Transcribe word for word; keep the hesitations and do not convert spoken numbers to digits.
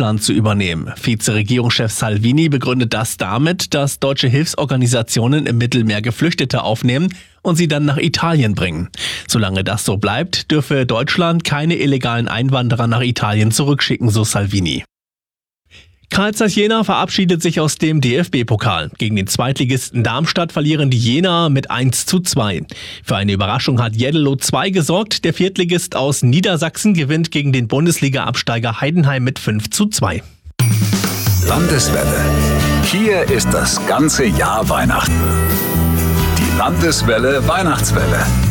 Deutschland zu übernehmen. Vizeregierungschef Salvini begründet das damit, dass deutsche Hilfsorganisationen im Mittelmeer Geflüchtete aufnehmen und sie dann nach Italien bringen. Solange das so bleibt, dürfe Deutschland keine illegalen Einwanderer nach Italien zurückschicken, so Salvini. Carl Zeiss Jena verabschiedet sich aus dem D F B-Pokal. Gegen den Zweitligisten Darmstadt verlieren die Jenaer mit eins zu zwei. Für eine Überraschung hat Jeddelo zwei gesorgt. Der Viertligist aus Niedersachsen gewinnt gegen den Bundesliga-Absteiger Heidenheim mit fünf zu zwei. Landeswelle. Hier ist das ganze Jahr Weihnachten. Die Landeswelle Weihnachtswelle.